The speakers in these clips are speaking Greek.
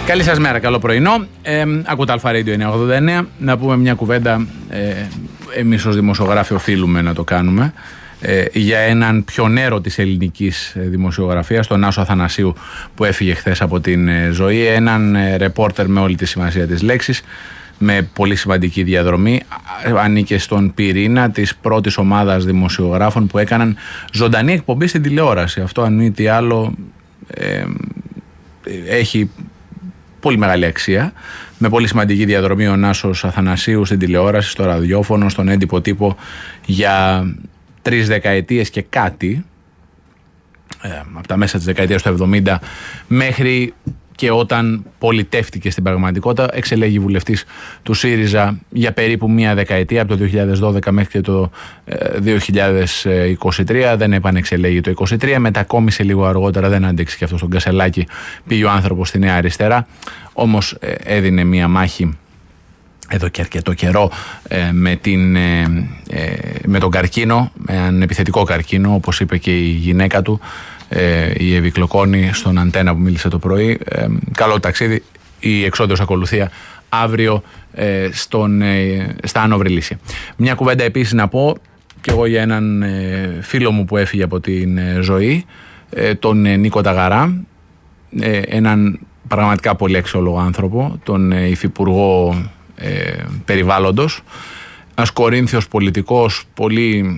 Καλή σας μέρα, καλό πρωινό. Ακούτε Αλφα Radio 989. Να πούμε μια κουβέντα, εμείς ως δημοσιογράφοι οφείλουμε να το κάνουμε, για έναν πιονέρο της ελληνικής δημοσιογραφίας, τον Άσο Αθανασίου, που έφυγε χθες από την ζωή. Έναν ρεπόρτερ με όλη τη σημασία της λέξης, με πολύ σημαντική διαδρομή. Ανήκε στον πυρήνα της πρώτης ομάδας δημοσιογράφων που έκαναν ζωντανή εκπομπή στην τηλεόραση. Αυτό, αν μη τι άλλο, έχει πολύ μεγάλη αξία. Με πολύ σημαντική διαδρομή ο Νάσος Αθανασίου στην τηλεόραση, στο ραδιόφωνο, στον έντυπο τύπο για 3 δεκαετίες και κάτι, από τα μέσα της δεκαετίας του 70 μέχρι και όταν πολιτεύτηκε στην πραγματικότητα, εξελέγει βουλευτής του ΣΥΡΙΖΑ για περίπου μία δεκαετία, από το 2012 μέχρι και το 2023. Δεν επανεξελέγει το 2023, μετακόμισε λίγο αργότερα, δεν άντεξε και αυτό στον Κασελάκη, πήγε ο άνθρωπος στη Νέα Αριστερά, όμως έδινε μία μάχη εδώ και αρκετό καιρό με τον καρκίνο, με έναν επιθετικό καρκίνο, όπως είπε και η γυναίκα του, η Εύη Κλοκόνη, στον Αντένα που μίλησε το πρωί. Καλό ταξίδι, η εξόδιος ακολουθία αύριο στα Άνω Βρυλίσια. Μια κουβέντα επίσης να πω και εγώ για έναν φίλο μου που έφυγε από την ζωή, τον Νίκο Ταγαρά, έναν πραγματικά πολύ αξιόλογο άνθρωπο, τον υφυπουργό περιβάλλοντος, ένας κορίνθιος πολιτικός, πολύ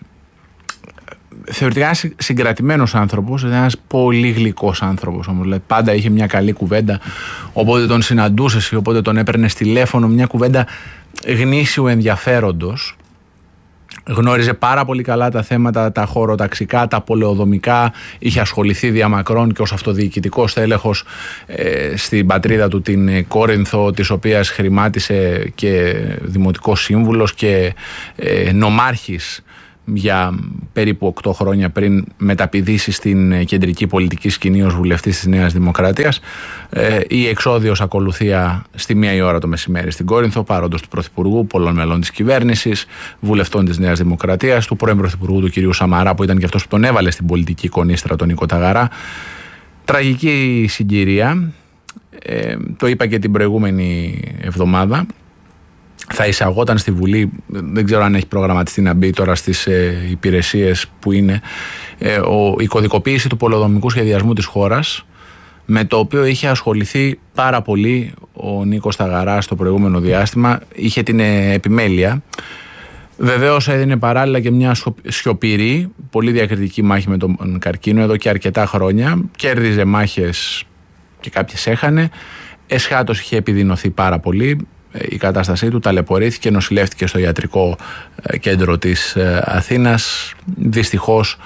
θεωρητικά συγκρατημένος άνθρωπος, ένας πολύ γλυκός άνθρωπος όμως, δηλαδή πάντα είχε μια καλή κουβέντα, οπότε τον συναντούσες ή οπότε τον έπαιρνες τηλέφωνο, μια κουβέντα γνήσιου ενδιαφέροντος. Γνώριζε πάρα πολύ καλά τα θέματα τα χωροταξικά, τα πολεοδομικά, είχε ασχοληθεί διαμακρών και ως αυτοδιοικητικός τέλεχος στην πατρίδα του την Κόρινθο, της οποίας χρημάτισε και δημοτικός σύμβουλος και νομάρχης για περίπου 8 χρόνια πριν μεταπηδήσει στην κεντρική πολιτική σκηνή ως βουλευτής της Νέας Δημοκρατίας. Η εξόδιος ακολουθία στη 1 η ώρα το μεσημέρι στην Κόρινθο, παρόντος του Πρωθυπουργού, πολλών μελών της κυβέρνησης, βουλευτών της Νέας Δημοκρατίας, του πρώην Πρωθυπουργού του κ. Σαμαρά, που ήταν και αυτός που τον έβαλε στην πολιτική κονίστρα, τον Νίκο Ταγαρά. Τραγική συγκυρία. Το είπα και την προηγούμενη εβδομάδα. Θα εισαγόταν στη Βουλή, δεν ξέρω αν έχει προγραμματιστεί να μπει τώρα στις υπηρεσίες που είναι, η κωδικοποίηση του πολεοδομικού σχεδιασμού της χώρας, με το οποίο είχε ασχοληθεί πάρα πολύ ο Νίκος Ταγαράς στο προηγούμενο διάστημα. Είχε την επιμέλεια. Βεβαίως έδινε παράλληλα και μια σιωπηρή, πολύ διακριτική μάχη με τον καρκίνο εδώ και αρκετά χρόνια. Κέρδιζε μάχες και κάποιες έχανε. Εσχάτως είχε επιδεινωθεί πάρα πολύ η κατάστασή του, ταλαιπωρήθηκε, νοσηλεύτηκε στο ιατρικό κέντρο της Αθήνας. Δυστυχώς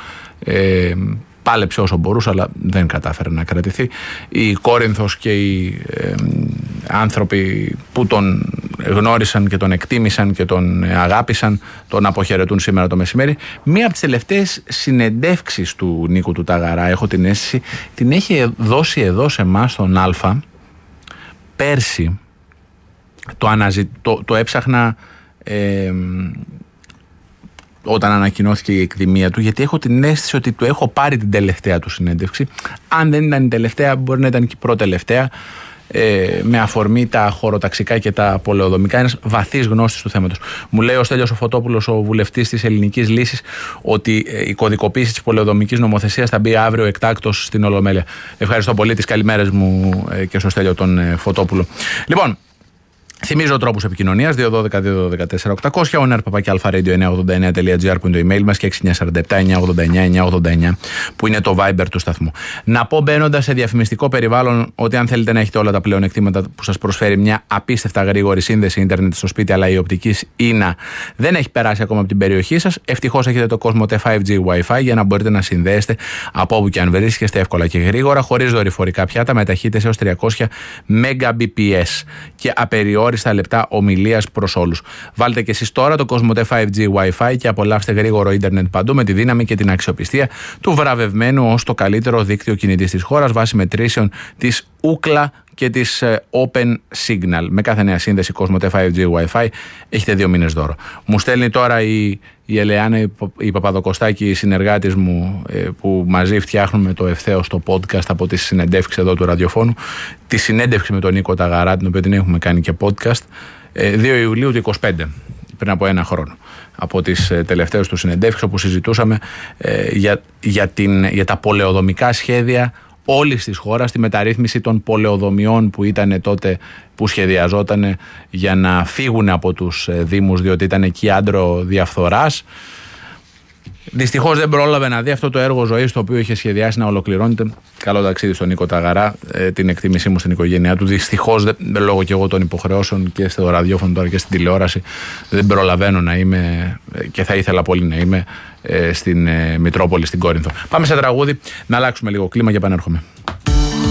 πάλεψε όσο μπορούσε, αλλά δεν κατάφερε να κρατηθεί. Η Κόρινθος και οι άνθρωποι που τον γνώρισαν και τον εκτίμησαν και τον αγάπησαν τον αποχαιρετούν σήμερα το μεσημέρι. Μία από τις τελευταίες συνεντεύξεις του Νίκου του Ταγαρά, έχω την αίσθηση, την έχει δώσει εδώ σε εμάς στον Αλφα πέρσι. Το έψαχνα όταν ανακοινώθηκε η εκδημία του, γιατί έχω την αίσθηση ότι του έχω πάρει την τελευταία του συνέντευξη. Αν δεν ήταν η τελευταία, μπορεί να ήταν και η πρώτη-τελευταία, με αφορμή τα χωροταξικά και τα πολεοδομικά. Ένας βαθύς γνώστης του θέματος. Μου λέει ο Στέλιος ο Φωτόπουλος, ο βουλευτής της Ελληνικής Λύσης, ότι η κωδικοποίηση της πολεοδομικής νομοθεσίας θα μπει αύριο εκτάκτως στην Ολομέλεια. Ευχαριστώ πολύ, τις καλημέρες μου και στο Στέλιο τον Φωτόπουλο. Λοιπόν, θυμίζω τρόπους επικοινωνίας: 212-214-800, oner@alpharadio989.gr που είναι το email μας, και 6947-989-989 που είναι το Viber του σταθμού. Να πω, μπαίνοντας σε διαφημιστικό περιβάλλον, ότι αν θέλετε να έχετε όλα τα πλεονεκτήματα που σας προσφέρει μια απίστευτα γρήγορη σύνδεση ίντερνετ στο σπίτι, αλλά η οπτικής ίνα δεν έχει περάσει ακόμα από την περιοχή σας, ευτυχώς έχετε το COSMOTE 5G Wi-Fi για να μπορείτε να συνδέεστε από όπου και αν βρίσκεστε εύκολα και γρήγορα, χωρίς δορυφορικά πιάτα, με ταχύτητες έως 300 Mbps και απεριόριστα λεπτά ομιλίας προς όλους. Βάλτε και εσείς τώρα το COSMOTE 5G Wi-Fi και απολαύστε γρήγορο ίντερνετ παντού, με τη δύναμη και την αξιοπιστία του βραβευμένου ως το καλύτερο δίκτυο κινητής της χώρας, βάσει μετρήσεων της Ookla και της Open Signal. Με κάθε νέα σύνδεση Κοσμοτέ 5G Wi-Fi έχετε 2 μήνες δώρο. Μου στέλνει τώρα η Ελεάνα, η Παπαδοκοστάκη, η συνεργάτης μου, που μαζί φτιάχνουμε το ευθέως το podcast από τις συνεντεύξεις εδώ του ραδιοφώνου, τη συνέντευξη με τον Νίκο Ταγαρά, την οποία την έχουμε κάνει και podcast, 2 Ιουλίου του 2025, πριν από 1 χρόνο. Από τις τελευταίες του συνεντεύξεις, όπου συζητούσαμε για τα πολεοδομικά σχέδια όλης της χώρας, τη μεταρρύθμιση των πολεοδομιών που ήταν τότε, που σχεδιαζόταν για να φύγουν από τους δήμους, διότι ήταν εκεί άντρο διαφθοράς. Δυστυχώς δεν πρόλαβε να δει αυτό το έργο ζωής το οποίο είχε σχεδιάσει να ολοκληρώνεται. Καλό ταξίδι στον Νίκο Ταγαρά, την εκτίμησή μου στην οικογένειά του. Δυστυχώς, λόγω και εγώ των υποχρεώσεων και στο ραδιόφωνο τώρα και στην τηλεόραση, δεν προλαβαίνω να είμαι, και θα ήθελα πολύ να είμαι, στην Μητρόπολη, στην Κόρινθο. Πάμε σε τραγούδι, να αλλάξουμε λίγο κλίμα και επανέρχομαι.